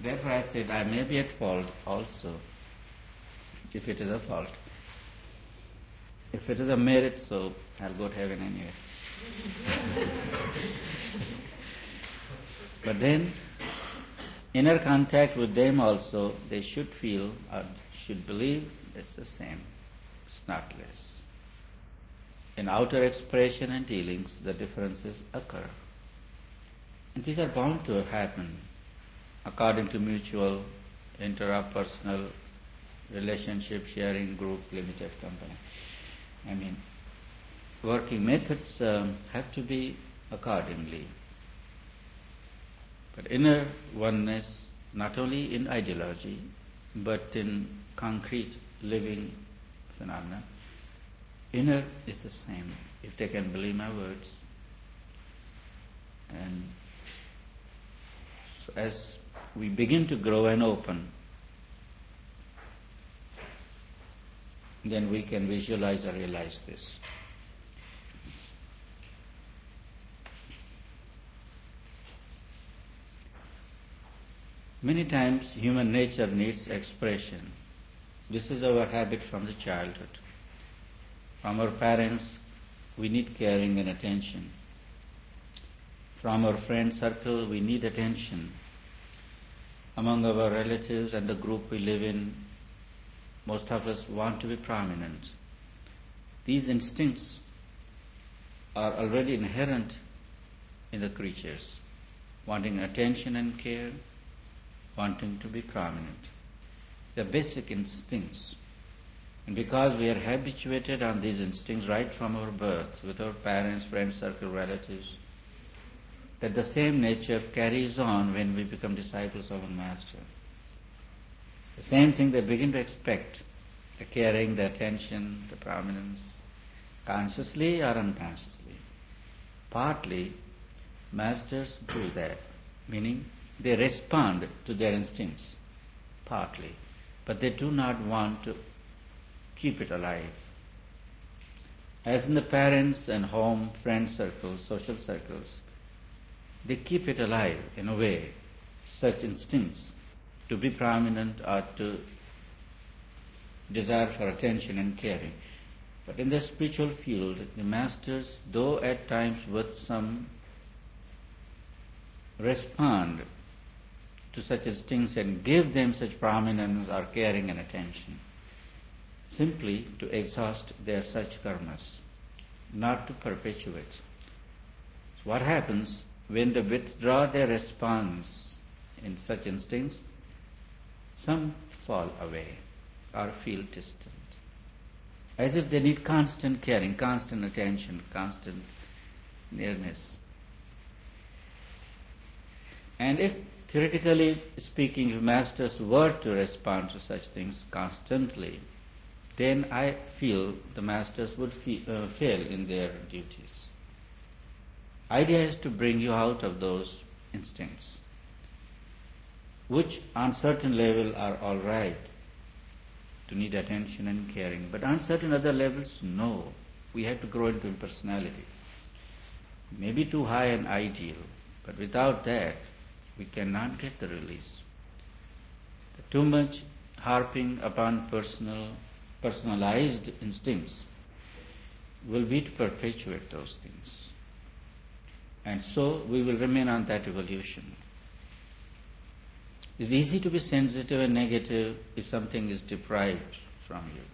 Therefore I said I may be at fault also, if it is a fault. If it is a merit, so I'll go to heaven anyway. But then, inner contact with them also, they should feel or should believe it's the same. It's not less. In outer expression and dealings, the differences occur. And these are bound to happen according to mutual, interpersonal relationship, sharing, group, limited company. Working methods have to be accordingly. But inner oneness, not only in ideology, but in concrete living phenomena, inner is the same, if they can believe my words. And so as we begin to grow and open, then we can visualize or realize this. Many times human nature needs expression. This is our habit from the childhood. From our parents, we need caring and attention. From our friend circle, we need attention. Among our relatives and the group we live in, most of us want to be prominent. These instincts are already inherent in the creatures, wanting attention and care, wanting to be prominent. They are basic instincts. And because we are habituated on these instincts right from our birth, with our parents, friends, circle, relatives, that the same nature carries on when we become disciples of our Master. The same thing they begin to expect, the caring, the attention, the prominence, consciously or unconsciously. Partly, masters do that, meaning they respond to their instincts, partly, but they do not want to keep it alive. As in the parents and home, friend circles, social circles, they keep it alive in a way, such instincts, to be prominent or to desire for attention and caring. But in the spiritual field, the masters, though at times with some, respond to such instincts and give them such prominence or caring and attention, simply to exhaust their such karmas, not to perpetuate. So what happens when they withdraw their response in such instincts? Some fall away or feel distant, as if they need constant caring, constant attention, constant nearness. And if, theoretically speaking, if masters were to respond to such things constantly, then I feel the masters would fail in their duties. Idea is to bring you out of those instincts, which on certain level are all right, to need attention and caring, but on certain other levels, no. We have to grow into impersonality. Maybe too high an ideal, but without that, we cannot get the release. Too much harping upon personalized instincts will be to perpetuate those things. And so we will remain on that evolution. It's easy to be sensitive and negative if something is deprived from you.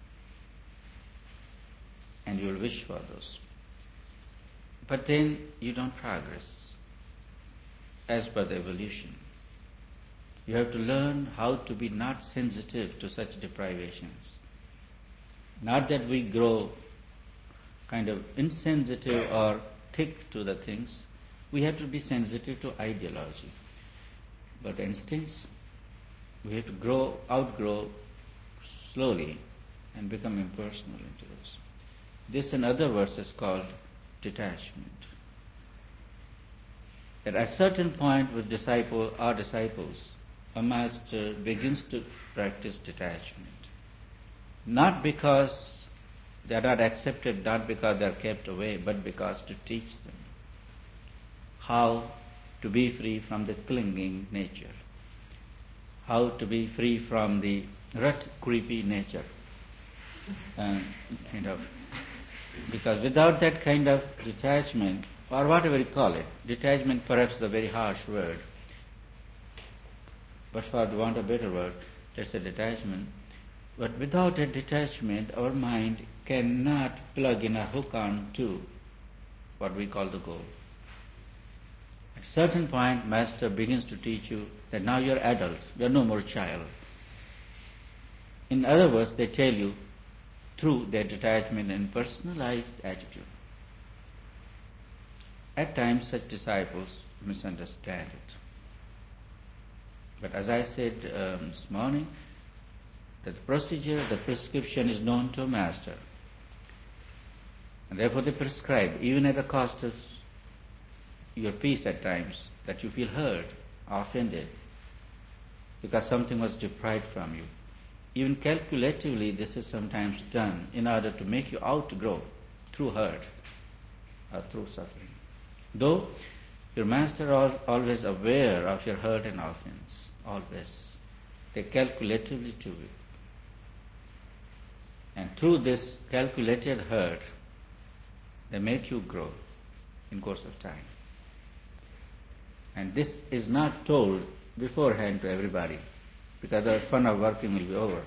And you will wish for those. But then you don't progress as per the evolution. You have to learn how to be not sensitive to such deprivations. Not that we grow kind of insensitive or thick to the things. We have to be sensitive to ideology. But the instincts, we have to outgrow slowly and become impersonal into those. This, in other words, is called detachment. That at a certain point with disciples, a master begins to practice detachment. Not because they are not accepted, not because they are kept away, but because to teach them how to be free from the clinging nature. how to be free from the rut creepy nature. Kind of, because without that kind of detachment, or whatever you call it, detachment perhaps is a very harsh word, but for want of a better word, let's say detachment. But without a detachment, our mind cannot plug in a hook on to what we call the goal. At a certain point, Master begins to teach you that now you're adult, you're no more child. In other words, they tell you through their detachment and personalized attitude. At times, such disciples misunderstand it. But as I said this morning, that the procedure, the prescription is known to a master. And therefore they prescribe, even at the cost of your peace at times, that you feel hurt, offended, because something was deprived from you. Even calculatively, this is sometimes done in order to make you outgrow through hurt or through suffering. Though your master is always aware of your hurt and offense, always. They calculatively do it. And through this calculated hurt, they make you grow in course of time. And this is not told beforehand to everybody, because the fun of working will be over.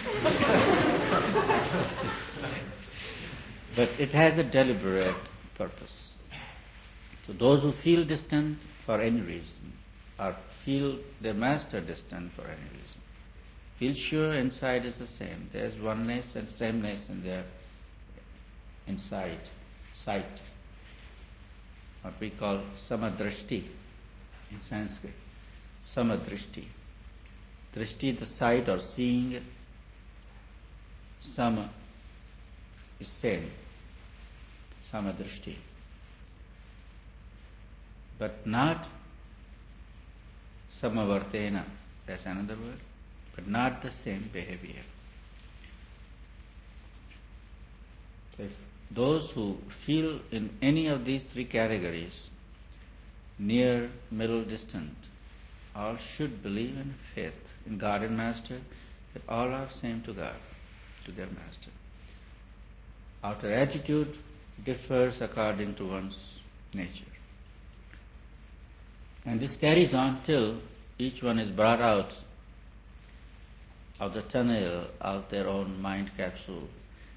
But it has a deliberate purpose. So those who feel distant for any reason, or feel their master distant for any reason, feel sure inside is the same. There's oneness and sameness in their inside, sight. What we call samadrashti in Sanskrit. Samadrashti. Drishti, the sight or seeing. Sama is same. Samadrashti. But not samavartena, that's another word, but not the same behavior. So if those who feel in any of these three categories, near, middle, distant, all should believe in faith in God and Master, that all are same to God, to their Master. Outer attitude differs according to one's nature. And this carries on till each one is brought out of the tunnel of their own mind capsule.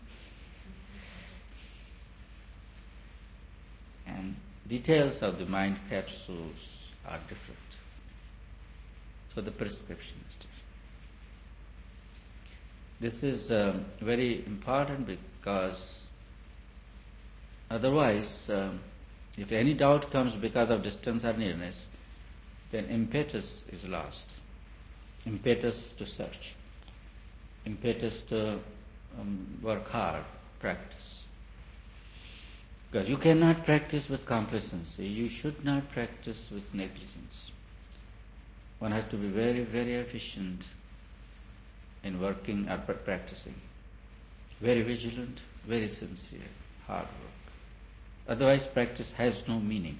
And details of the mind capsules are different. So the prescription is different. This is very important, because otherwise, if any doubt comes because of distance or nearness, then impetus is lost. Impetus to search. Impetus to work hard, practice. Because you cannot practice with complacency. You should not practice with negligence. One has to be very, very efficient in working or practicing. Very vigilant, very sincere, hard work. Otherwise, practice has no meaning.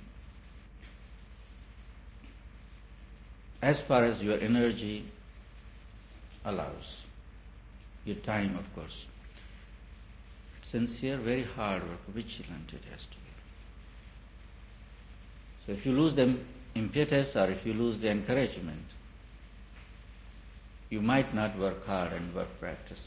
As far as your energy allows, your time, of course. Sincere, very hard work, vigilant it has to be. So if you lose the impetus or if you lose the encouragement, you might not work hard and work practice.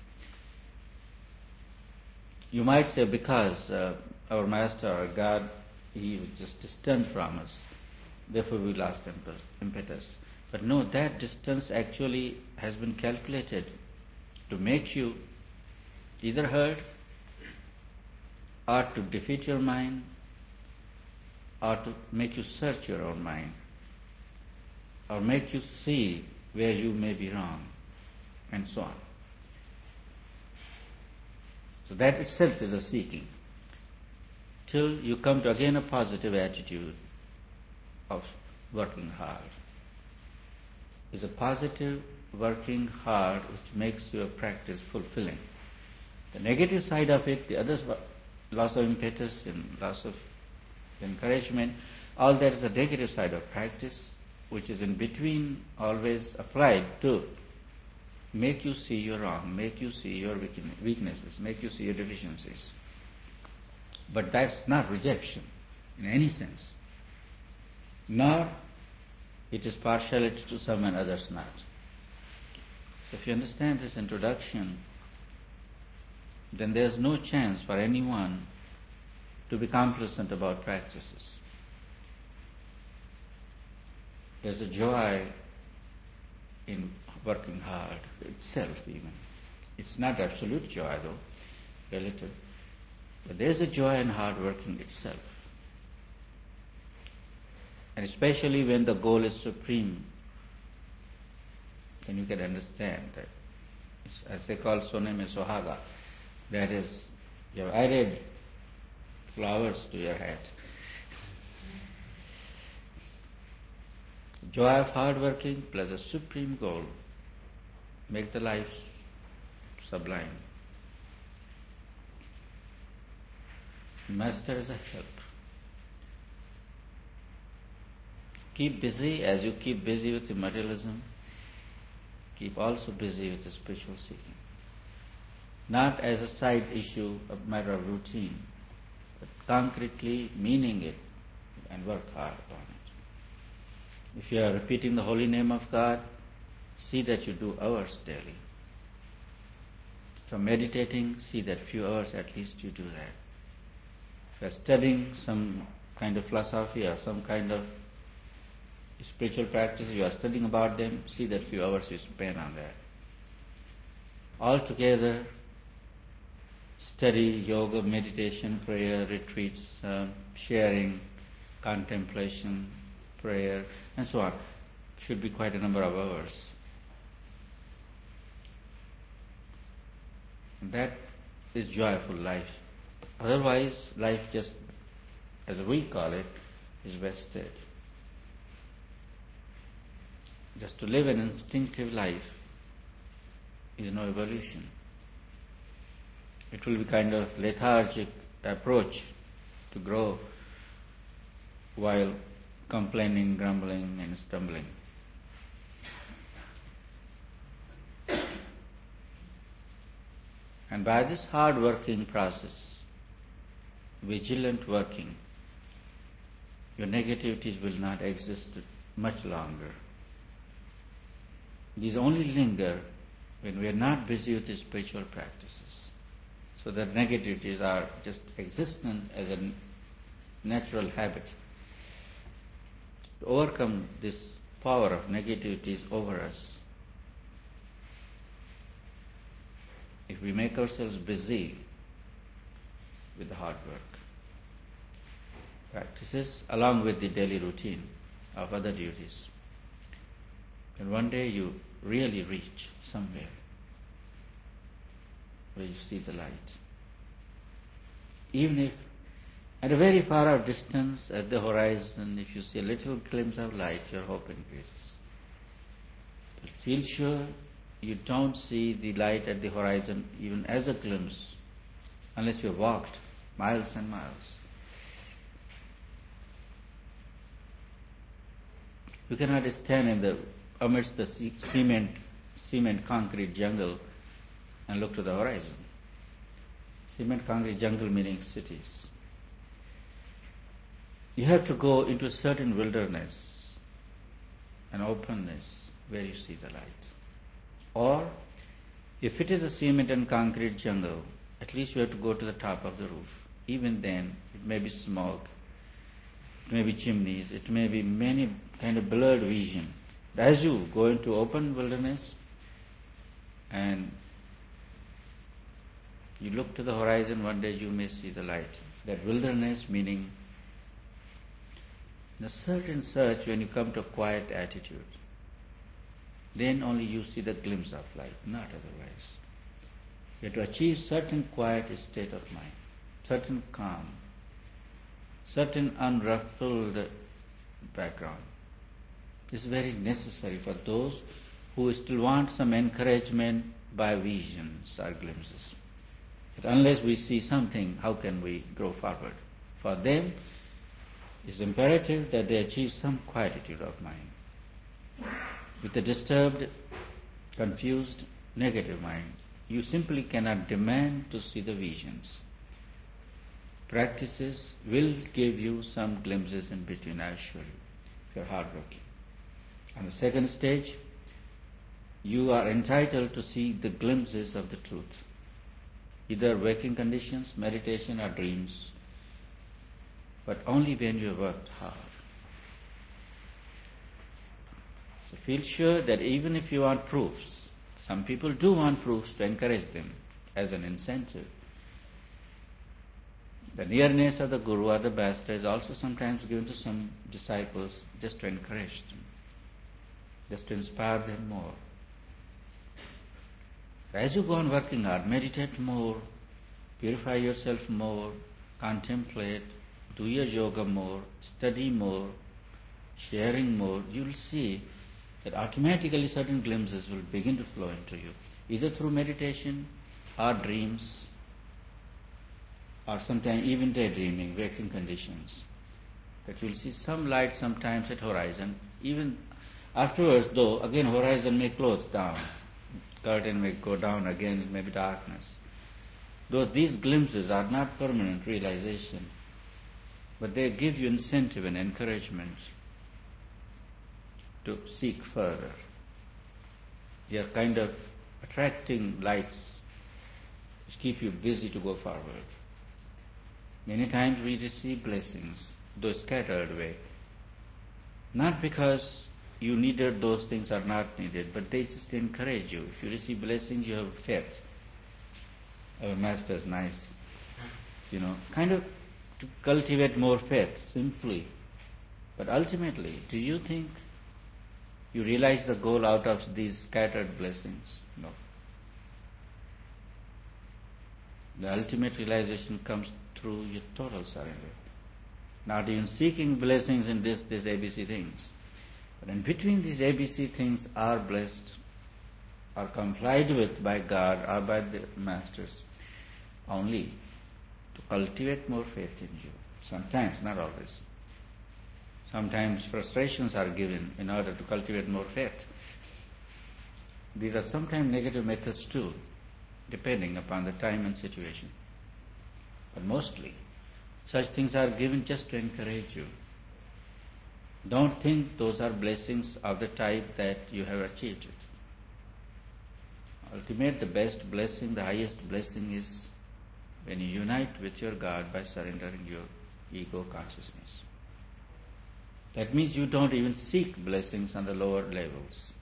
You might say, because our Master or God, He was just distant from us, therefore we lost impetus. But no, that distance actually has been calculated to make you either hurt, or to defeat your mind, or to make you search your own mind, or make you see where you may be wrong, and so on. So that itself is a seeking, till you come to again a positive attitude of working hard. It's a positive working hard which makes your practice fulfilling. The negative side of it, the other loss of impetus and loss of encouragement, all that is the negative side of practice. which is in between, always applied to make you see your wrong, make you see your weaknesses, make you see your deficiencies. But that's not rejection in any sense, nor it is partiality to some and others not. So if you understand this introduction, then there's no chance for anyone to be complacent about practices. There's a joy in working hard itself even. It's not absolute joy though, relative. But there's a joy in hard working itself. And especially when the goal is supreme, then you can understand that, as they call Soname Sohaga, that is, you have added flowers to your hat. Joy of hard working plus a supreme goal make the life sublime. Master is a help. Keep busy as you keep busy with the materialism. Keep also busy with the spiritual seeking. Not as a side issue, a matter of routine, but concretely meaning it and work hard upon it. If you are repeating the holy name of God, see that you do hours daily. If you are meditating, see that few hours at least you do that. If you are studying some kind of philosophy or some kind of spiritual practices, you are studying about them, see that few hours you spend on that. Altogether, study, yoga, meditation, prayer, retreats, sharing, contemplation, prayer, and so on. Should be quite a number of hours. And that is joyful life. Otherwise, life just, as we call it, is wasted. Just to live an instinctive life is no evolution. It will be kind of lethargic approach to grow while complaining, grumbling, and stumbling. And by this hard working process, vigilant working, your negativities will not exist much longer. These only linger when we are not busy with the spiritual practices. So the negativities are just existent as a natural habit. To overcome this power of negativities over us, if we make ourselves busy with the hard work practices along with the daily routine of other duties, then one day you really reach somewhere where you see the light. Even if at a very far off distance at the horizon, if you see a little glimpse of light, your hope increases. But feel sure you don't see the light at the horizon even as a glimpse unless you have walked miles and miles. You cannot stand amidst the cement concrete jungle and look to the horizon. Cement concrete jungle meaning cities. You have to go into a certain wilderness, an openness where you see the light. Or, if it is a cement and concrete jungle, at least you have to go to the top of the roof. Even then, it may be smoke, it may be chimneys, it may be many kind of blurred vision. But as you go into open wilderness and you look to the horizon, one day you may see the light. That wilderness meaning in a certain search, when you come to a quiet attitude, then only you see the glimpse of light, not otherwise. You have to achieve certain quiet state of mind, certain calm, certain unruffled background. This is very necessary for those who still want some encouragement by visions or glimpses. But unless we see something, how can we grow forward? For them, it's imperative that they achieve some quietude of mind, With a disturbed, confused, negative mind, you simply cannot demand to see the visions. Practices will give you some glimpses in between, I assure you, if you're hardworking. On the second stage, you are entitled to see the glimpses of the truth, either waking conditions, meditation, or dreams, but only when you have worked hard. So feel sure that even if you want proofs, some people do want proofs to encourage them as an incentive. The nearness of the Guru or the Master is also sometimes given to some disciples just to encourage them, just to inspire them more. As you go on working hard, meditate more, purify yourself more, contemplate, do your yoga more, study more, sharing more, you will see that automatically certain glimpses will begin to flow into you, either through meditation or dreams, or sometimes even daydreaming, waking conditions. That you will see some light sometimes at horizon. Even afterwards, though, again horizon may close down, curtain may go down again, it may be darkness. Though these glimpses are not permanent realization, but they give you incentive and encouragement to seek further. They are kind of attracting lights which keep you busy to go forward. Many times we receive blessings, though scattered way, not because you needed those things or not needed, but they just encourage you. If you receive blessings, you have faith. Our master is nice, kind of to cultivate more faith, simply. But ultimately, do you think you realize the goal out of these scattered blessings? No. The ultimate realization comes through your total surrender. Not even seeking blessings in these ABC things. But in between these ABC things are blessed, are complied with by God or by the masters, only to cultivate more faith in you. Sometimes, not always. Sometimes frustrations are given in order to cultivate more faith. These are sometimes negative methods too, depending upon the time and situation. But mostly, such things are given just to encourage you. Don't think those are blessings of the type that you have achieved it. Ultimate, the best blessing, the highest blessing is when you unite with your God by surrendering your ego consciousness. That means you don't even seek blessings on the lower levels.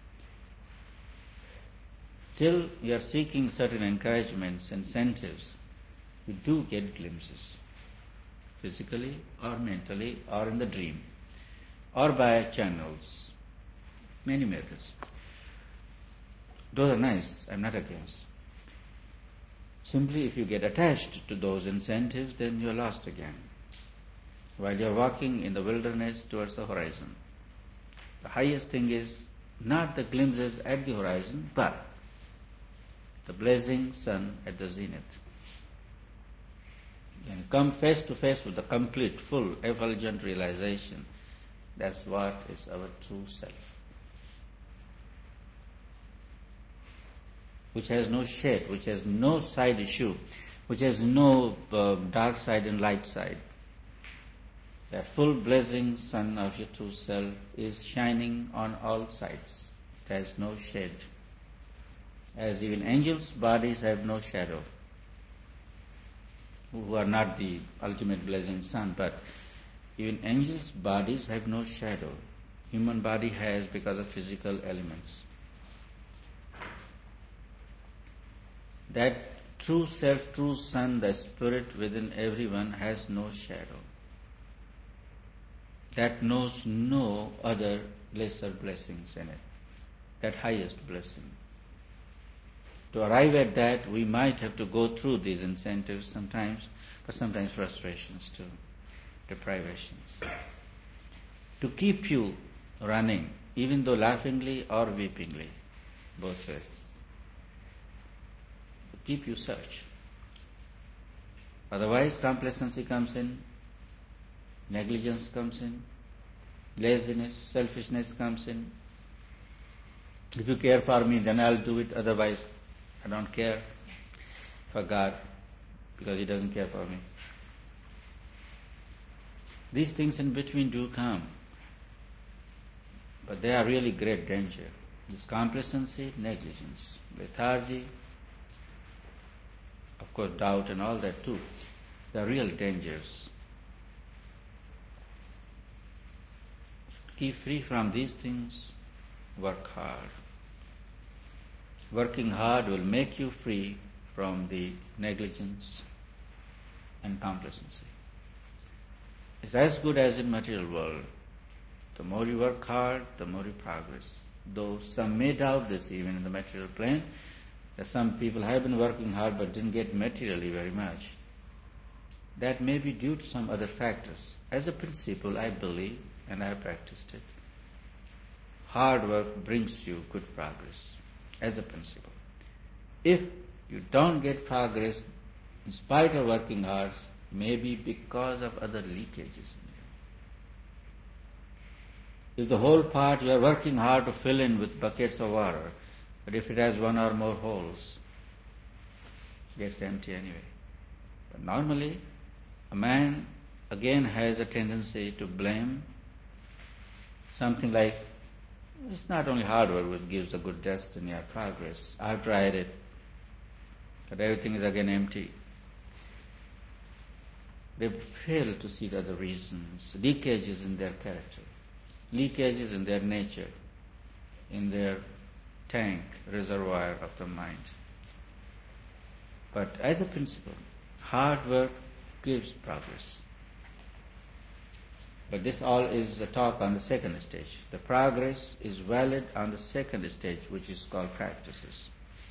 Till you are seeking certain encouragements, incentives, you do get glimpses, physically or mentally or in the dream, or by channels, many methods. Those are nice, I'm not against. Simply if you get attached to those incentives, then you're lost again. While you're walking in the wilderness towards the horizon, the highest thing is not the glimpses at the horizon, but the blazing sun at the zenith. And come face to face with the complete, full, effulgent realization. That's what is our true self, which has no shade, which has no side issue, which has no dark side and light side. The full blazing sun of your true self is shining on all sides. It has no shade. As even angels' bodies have no shadow, who are not the ultimate blazing sun, but even angels' bodies have no shadow. Human body has because of physical elements. That true self, true sun, the spirit within everyone has no shadow. That knows no other lesser blessings in it. That highest blessing. To arrive at that, we might have to go through these incentives sometimes, but sometimes frustrations too, deprivations. To keep you running, even though laughingly or weepingly, both ways. To keep you search. Otherwise, complacency comes in, negligence comes in, laziness, selfishness comes in, If you care for me, then I'll do it. Otherwise, I don't care for God because He doesn't care for me. These things in between do come, but they are really great danger. This complacency, negligence, lethargy, of course doubt and all that too. They are real dangers. Keep free from these things, work hard. Working hard will make you free from the negligence and complacency. It's as good as in material world. The more you work hard, the more you progress. Though some may doubt this even in the material plane, that some people have been working hard but didn't get materially very much. That may be due to some other factors. As a principle, I believe, and I have practiced it, hard work brings you good progress, as a principle. If you don't get progress in spite of working hard, maybe because of other leakages in you. If the whole pot you are working hard to fill in with buckets of water, but if it has one or more holes, it gets empty anyway. But normally, a man again has a tendency to blame something like, it's not only hard work which gives a good destiny or progress. I've tried it, but everything is again empty. They fail to see the other reasons, leakages in their character, leakages in their nature, in their tank, reservoir of the mind. But as a principle, hard work gives progress. But this all is a talk on the second stage. The progress is valid on the second stage, which is called practices.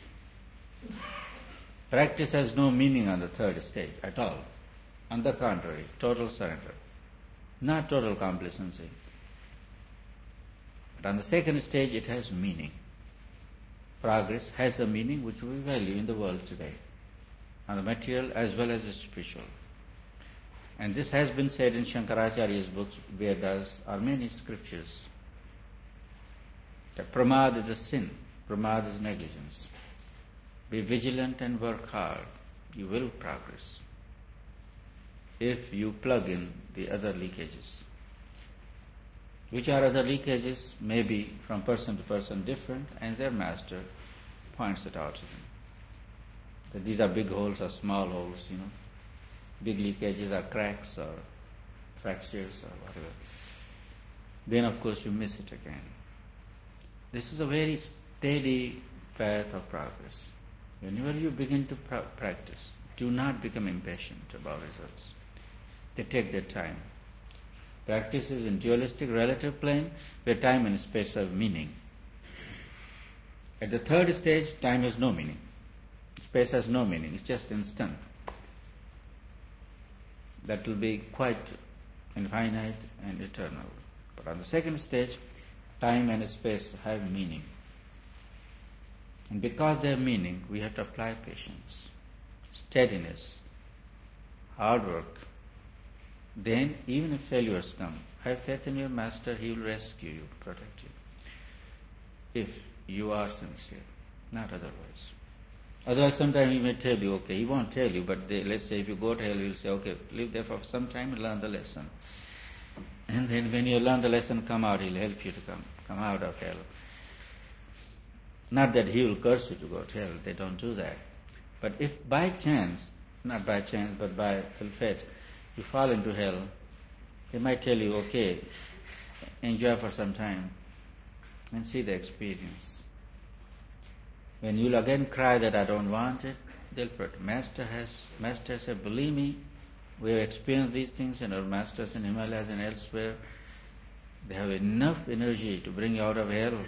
Practice has no meaning on the third stage at all. On the contrary, total surrender, not total complacency. But on the second stage, it has meaning. Progress has a meaning which we value in the world today, on the material as well as the spiritual. And this has been said in Shankaracharya's books, Vedas, or many scriptures. That pramad is a sin, pramad is negligence. Be vigilant and work hard. You will progress if you plug in the other leakages. Which are other leakages may be from person to person different, and their master points it out to them. That these are big holes or small holes, Big leakages are cracks or fractures or whatever. Then of course you miss it again. This is a very steady path of progress. Whenever you begin to practice, do not become impatient about results. They take their time. Practice is in dualistic relative plane where time and space have meaning. At the third stage, time has no meaning. Space has no meaning. It's just instant. That will be quite infinite and eternal. But on the second stage, time and space have meaning. And because they have meaning, we have to apply patience, steadiness, hard work. Then, even if failures come, have faith in your master, he will rescue you, protect you. If you are sincere, not otherwise. Otherwise, sometimes he may tell you, okay, he won't tell you, but let's say if you go to hell, he'll say, okay, live there for some time and learn the lesson. And then when you learn the lesson, come out, he'll help you to come out of hell. Not that he will curse you to go to hell, they don't do that. But if by chance, not by chance, but by ill fate, you fall into hell, he might tell you, okay, enjoy for some time and see the experience. When you'll again cry that I don't want it, they'll put. Master said, believe me, we have experienced these things, and our masters in Himalayas and elsewhere, they have enough energy to bring you out of hell.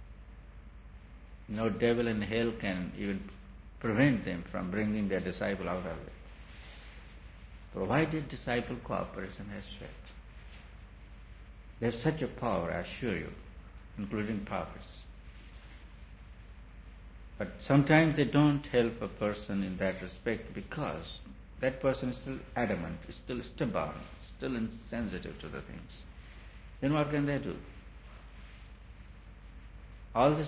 No devil in hell can even prevent them from bringing their disciple out of it. Provided disciple cooperates and has faith. They have such a power, I assure you, including prophets. But sometimes they don't help a person in that respect because that person is still adamant, is still stubborn, still insensitive to the things. Then what can they do? All this